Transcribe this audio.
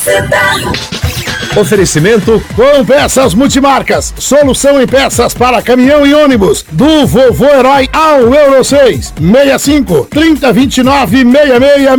Oferecimento com peças multimarcas. Solução em peças para caminhão e ônibus. Do Vovô Herói ao Euro 6. 65 30 29 66